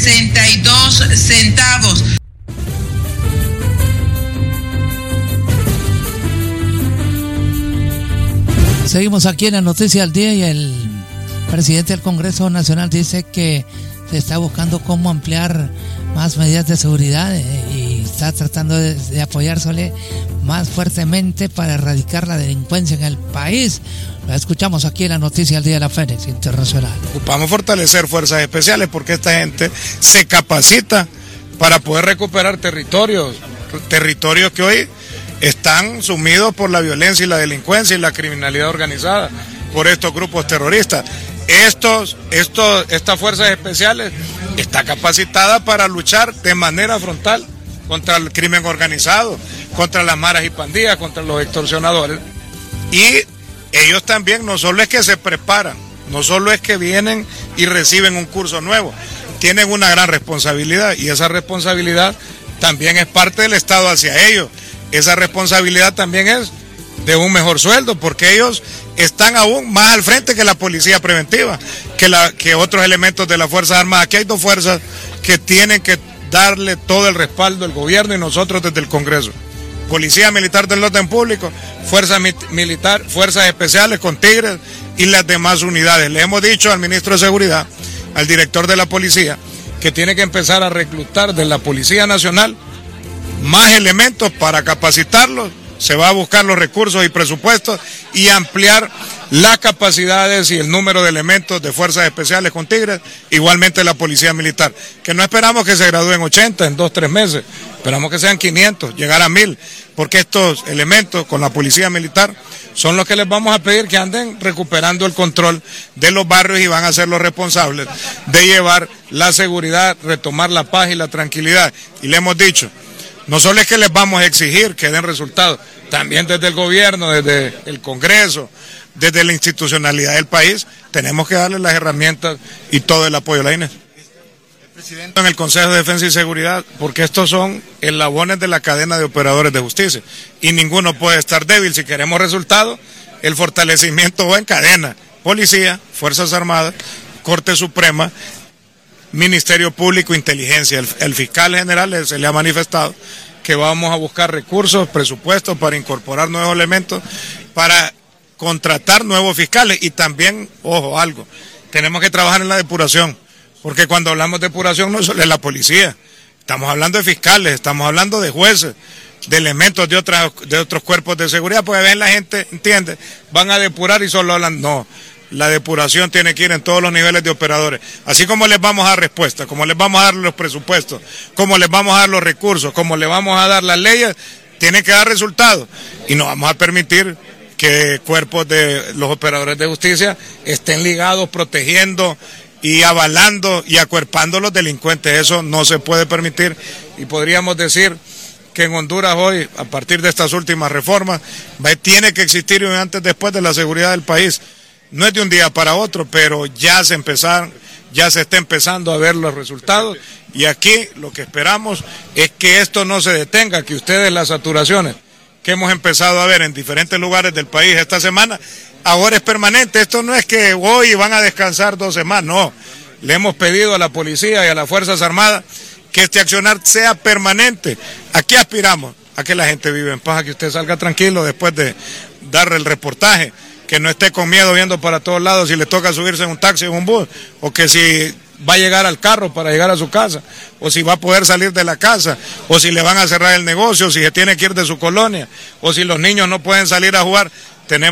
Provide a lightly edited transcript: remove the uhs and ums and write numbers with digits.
62 centavos. Seguimos aquí en la noticia del día y el presidente del Congreso Nacional dice que se está buscando cómo ampliar más medidas de seguridad y está tratando de apoyársele más fuertemente para erradicar la delincuencia en el país. Lo escuchamos aquí en la noticia del día de la Fénix Internacional. Ocupamos fortalecer fuerzas especiales porque esta gente se capacita para poder recuperar territorios que hoy están sumidos por la violencia y la delincuencia y la criminalidad organizada por estos grupos terroristas. Estas fuerzas especiales están capacitadas para luchar de manera frontal contra el crimen organizado, contra las maras y pandillas, contra los extorsionadores. Y ellos también no solo es que se preparan, no solo es que vienen y reciben un curso nuevo, tienen una gran responsabilidad y esa responsabilidad también es parte del Estado hacia ellos. Esa responsabilidad también es de un mejor sueldo, porque ellos están aún más al frente que la policía preventiva, que otros elementos de las Fuerzas Armadas. Aquí hay dos fuerzas que tienen que darle todo el respaldo al gobierno y nosotros desde el Congreso. Policía Militar del Orden Público, Fuerzas Especiales con Tigres y las demás unidades. Le hemos dicho al ministro de Seguridad, al director de la policía, que tiene que empezar a reclutar de la Policía Nacional más elementos para capacitarlos. Se va a buscar los recursos y presupuestos y ampliar las capacidades y el número de elementos de fuerzas especiales con Tigres, igualmente la policía militar, que no esperamos que se gradúen 80 en 2-3 meses, esperamos que sean 500, llegar a 1000, porque estos elementos con la policía militar son los que les vamos a pedir que anden recuperando el control de los barrios y van a ser los responsables de llevar la seguridad, retomar la paz y la tranquilidad. Y le hemos dicho, no solo es que les vamos a exigir que den resultados, también desde el gobierno, desde el Congreso, desde la institucionalidad del país, tenemos que darles las herramientas y todo el apoyo. La Inés. Presidente, en el Consejo de Defensa y Seguridad, porque estos son eslabones de la cadena de operadores de justicia y ninguno puede estar débil. Si queremos resultados, el fortalecimiento va en cadena: Policía, Fuerzas Armadas, Corte Suprema, Ministerio Público, Inteligencia. El fiscal general se le ha manifestado que vamos a buscar recursos, presupuestos para incorporar nuevos elementos, para contratar nuevos fiscales y también, ojo, algo, tenemos que trabajar en la depuración, porque cuando hablamos de depuración no solo es la policía, estamos hablando de fiscales, estamos hablando de jueces, de elementos de otros cuerpos de seguridad, porque ven la gente, entiende, van a depurar y solo hablan, no. La depuración tiene que ir en todos los niveles de operadores. Así como les vamos a dar respuesta, como les vamos a dar los presupuestos, como les vamos a dar los recursos, como les vamos a dar las leyes, tiene que dar resultados. Y no vamos a permitir que cuerpos de los operadores de justicia estén ligados, protegiendo y avalando y acuerpando a los delincuentes. Eso no se puede permitir. Y podríamos decir que en Honduras hoy, a partir de estas últimas reformas, tiene que existir un antes y después de la seguridad del país. No es de un día para otro, pero ya se está empezando a ver los resultados y aquí lo que esperamos es que esto no se detenga, que ustedes las saturaciones que hemos empezado a ver en diferentes lugares del país esta semana, ahora es permanente. Esto no es que hoy van a descansar 2 semanas, no. Le hemos pedido a la policía y a las Fuerzas Armadas que este accionar sea permanente. Aquí aspiramos a que la gente viva en paz, a que usted salga tranquilo después de dar el reportaje, que no esté con miedo viendo para todos lados si le toca subirse en un taxi o en un bus, o que si va a llegar al carro para llegar a su casa, o si va a poder salir de la casa, o si le van a cerrar el negocio, si se tiene que ir de su colonia, o si los niños no pueden salir a jugar. Tenemos